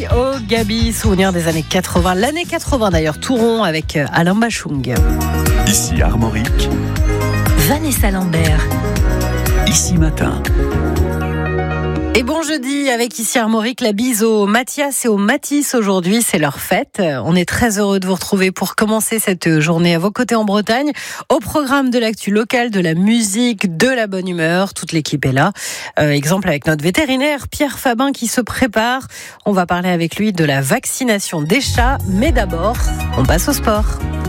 Gabi, oh Gabi, souvenir des années 80. L'année 80 d'ailleurs, tout rond avec Alain Bachung. Ici Armorique, Vanessa Lambert. Ici Matin. Et bon jeudi avec ici Armorique, la bise au Mathias et au Mathis aujourd'hui, c'est leur fête. On est très heureux de vous retrouver pour commencer cette journée à vos côtés en Bretagne. Au programme de l'actu locale, de la musique, de la bonne humeur, toute l'équipe est là. Exemple avec notre vétérinaire Pierre Fabin qui se prépare. On va parler avec lui de la vaccination des chats, mais d'abord, on passe au sport.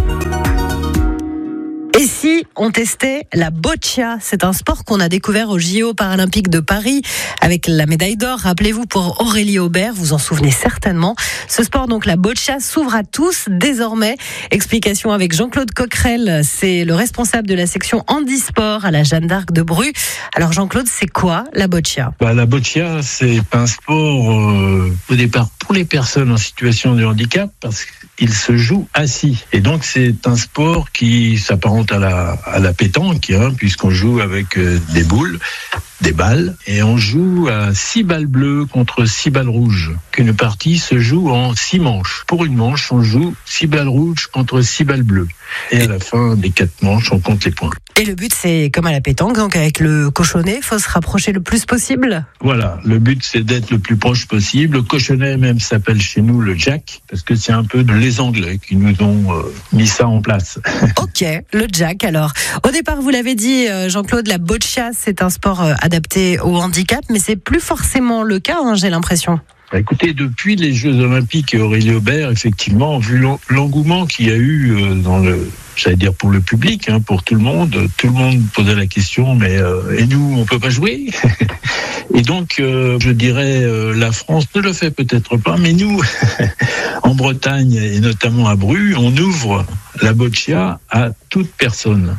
Et si on testait la boccia, c'est un sport qu'on a découvert aux JO paralympiques de Paris avec la médaille d'or. Rappelez-vous pour Aurélie Aubert, vous en souvenez certainement. Ce sport, donc la boccia, s'ouvre à tous désormais. Explication avec Jean-Claude Coquerel, c'est le responsable de la section handisport à la Jeanne d'Arc de Bru. Alors Jean-Claude, c'est quoi la boccia ? La boccia, c'est un sport au départ pour les personnes en situation de handicap parce qu'il se joue assis. Et donc c'est un sport qui s'apparente à la pétanque, puisqu'on joue avec des boules, des balles, et on joue à 6 balles bleues contre 6 balles rouges. Une partie se joue en 6 manches. Pour une manche, on joue 6 balles rouges contre 6 balles bleues. Et à la fin des 4 manches, on compte les points. Et le but, c'est comme à la pétanque, donc avec le cochonnet, il faut se rapprocher le plus possible. Voilà, le but, c'est d'être le plus proche possible. Le cochonnet même s'appelle chez nous le jack, parce que c'est un peu les Anglais qui nous ont mis ça en place. Ok, le jack alors. Au départ, vous l'avez dit, Jean-Claude, la boccia, c'est un sport adapté au handicap, mais c'est plus forcément le cas, j'ai l'impression. Écoutez, depuis les Jeux Olympiques et Aurélie Aubert, effectivement, vu l'engouement qu'il y a eu pour le public, pour tout le monde posait la question, mais et nous, on peut pas jouer? Et donc, je dirais, la France ne le fait peut-être pas, mais nous, en Bretagne et notamment à Bru, on ouvre la boccia à toute personne.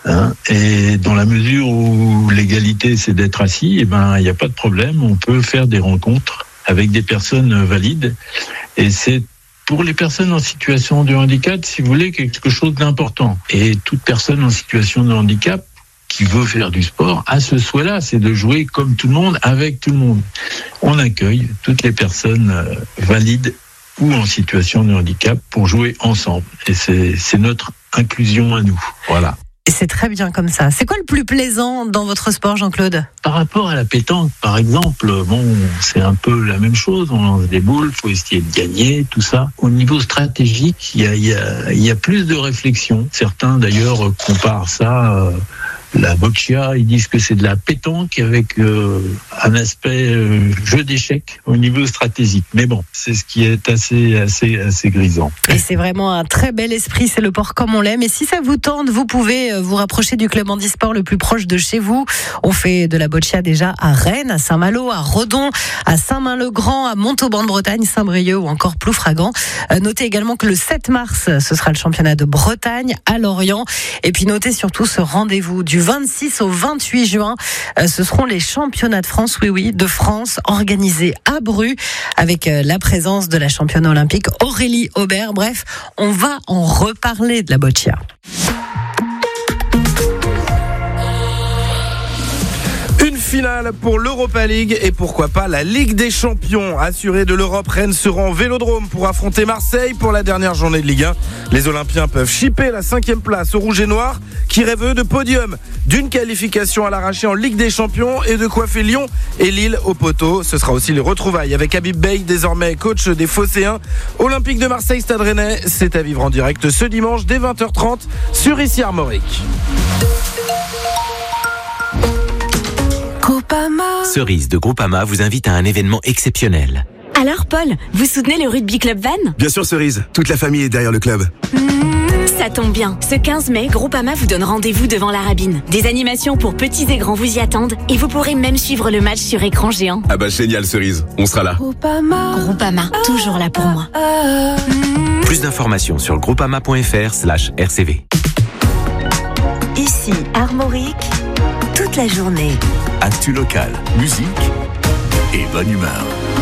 Et dans la mesure où l'égalité, c'est d'être assis, il n'y a pas de problème, on peut faire des rencontres avec des personnes valides. Et c'est pour les personnes en situation de handicap, si vous voulez, quelque chose d'important. Et toute personne en situation de handicap qui veut faire du sport a ce souhait-là, c'est de jouer comme tout le monde, avec tout le monde. On accueille toutes les personnes valides ou en situation de handicap pour jouer ensemble. Et c'est notre inclusion à nous. Voilà. Et c'est très bien comme ça. C'est quoi le plus plaisant dans votre sport, Jean-Claude ? Par rapport à la pétanque, par exemple, c'est un peu la même chose. On lance des boules, il faut essayer de gagner, tout ça. Au niveau stratégique, il y a plus de réflexion. Certains, d'ailleurs, comparent ça... La boccia, ils disent que c'est de la pétanque avec un aspect jeu d'échecs au niveau stratégique. Mais bon, c'est ce qui est assez grisant. Et c'est vraiment un très bel esprit, c'est le sport comme on l'aime. Et si ça vous tente, vous pouvez vous rapprocher du club handisport le plus proche de chez vous. On fait de la boccia déjà à Rennes, à Saint-Malo, à Redon, à Saint-Main-le-Grand, à Montauban-de-Bretagne, Saint-Brieuc ou encore Ploufragan. Notez également que le 7 mars, ce sera le championnat de Bretagne à Lorient. Et puis notez surtout ce rendez-vous du 26 au 28 juin, ce seront les championnats de France, de France, organisés à Bru, avec la présence de la championne olympique Aurélie Aubert. Bref, on va en reparler de la boccia. Finale pour l'Europa League et pourquoi pas la Ligue des Champions. Assurés de l'Europe, Rennes sera en Vélodrome pour affronter Marseille pour la dernière journée de Ligue 1. Les Olympiens peuvent chipper la 5e place aux Rouges et Noirs qui rêvent de podium, d'une qualification à l'arraché en Ligue des Champions et de coiffer Lyon et Lille au poteau. Ce sera aussi les retrouvailles avec Habib Bey, désormais coach des Phocéens. Olympique de Marseille, Stade Rennais, c'est à vivre en direct ce dimanche dès 20h30 sur Ici Armorique. Cerise de Groupama vous invite à un événement exceptionnel. Alors Paul, vous soutenez le Rugby Club Vannes ? Bien sûr Cerise, toute la famille est derrière le club. Ça tombe bien. Ce 15 mai, Groupama vous donne rendez-vous devant la Rabine. Des animations pour petits et grands vous y attendent et vous pourrez même suivre le match sur écran géant. Ah bah génial Cerise, on sera là. Groupama, toujours là pour moi. Plus d'informations sur groupama.fr/RCV. Ici Armorique, toute la journée. Actu locale, musique et bonne humeur.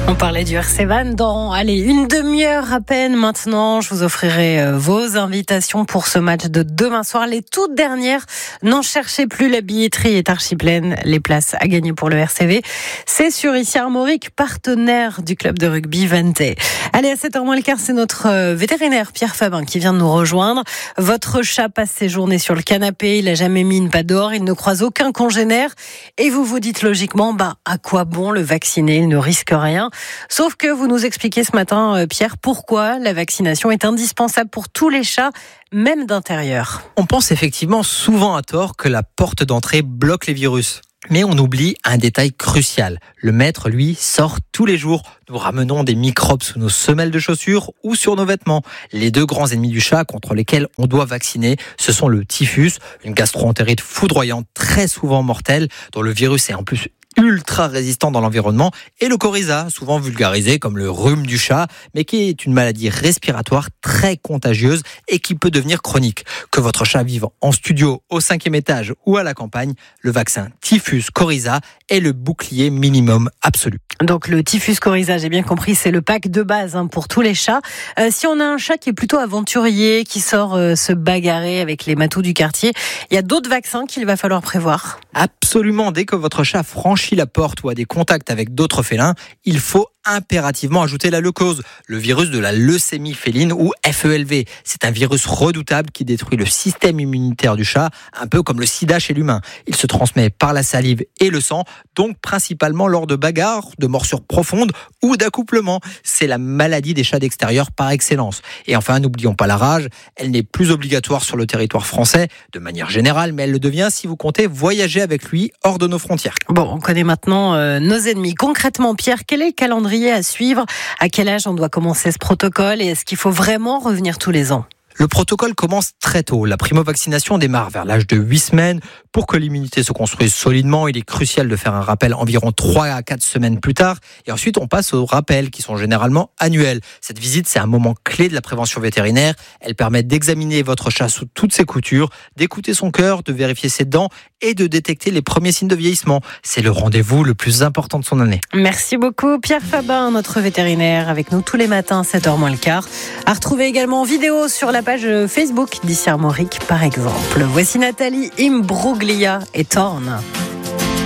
On parlait du RC Van dans, une demi-heure à peine maintenant. Je vous offrirai vos invitations pour ce match de demain soir. Les toutes dernières, n'en cherchez plus, la billetterie est archi pleine. Les places à gagner pour le RCV, c'est sur ici Armorique, partenaire du club de rugby Vantais. Allez, à 7h moins le quart, c'est notre vétérinaire Pierre Fabin qui vient de nous rejoindre. Votre chat passe ses journées sur le canapé, il a jamais mis une patte dehors, il ne croise aucun congénère. Et vous vous dites logiquement, à quoi bon le vacciner, il ne risque rien. Sauf que vous nous expliquez ce matin, Pierre, pourquoi la vaccination est indispensable pour tous les chats, même d'intérieur. On pense effectivement souvent à tort que la porte d'entrée bloque les virus. Mais on oublie un détail crucial. Le maître, lui, sort tous les jours. Nous ramenons des microbes sous nos semelles de chaussures ou sur nos vêtements. Les deux grands ennemis du chat contre lesquels on doit vacciner, ce sont le typhus, une gastro-entérite foudroyante très souvent mortelle, dont le virus est en plus ultra résistant dans l'environnement, et le coryza, souvent vulgarisé comme le rhume du chat, mais qui est une maladie respiratoire très contagieuse et qui peut devenir chronique. Que votre chat vive en studio, au 5e étage ou à la campagne, le vaccin typhus coryza est le bouclier minimum absolu. Donc le typhus coryza, j'ai bien compris, c'est le pack de base pour tous les chats. Si on a un chat qui est plutôt aventurier, qui sort se bagarrer avec les matous du quartier, il y a d'autres vaccins qu'il va falloir prévoir. Absolument, dès que votre chat franchit la porte ou a des contacts avec d'autres félins, il faut impérativement ajouter la leucose, le virus de la leucémie féline ou FELV. C'est un virus redoutable qui détruit le système immunitaire du chat, un peu comme le sida chez l'humain. Il se transmet par la salive et le sang, donc principalement lors de bagarres, de morsures profondes ou d'accouplements. C'est la maladie des chats d'extérieur par excellence. Et enfin, n'oublions pas la rage, elle n'est plus obligatoire sur le territoire français, de manière générale, mais elle le devient si vous comptez voyager avec lui hors de nos frontières. Bon, on connaît maintenant nos ennemis. Concrètement, Pierre, quel est le calendrier à suivre? À quel âge on doit commencer ce protocole? Et est-ce qu'il faut vraiment revenir tous les ans? Le protocole commence très tôt. La primo-vaccination démarre vers l'âge de 8 semaines. Pour que l'immunité se construise solidement, il est crucial de faire un rappel environ 3 à 4 semaines plus tard. Et ensuite, on passe aux rappels qui sont généralement annuels. Cette visite, c'est un moment clé de la prévention vétérinaire. Elle permet d'examiner votre chat sous toutes ses coutures, d'écouter son cœur, de vérifier ses dents et de détecter les premiers signes de vieillissement. C'est le rendez-vous le plus important de son année. Merci beaucoup Pierre Fabin, notre vétérinaire, avec nous tous les matins, 7h moins le quart. À retrouver également en vidéo sur la page Facebook d'Ici Armorique, par exemple. Voici Nathalie Imbruglia et Torn.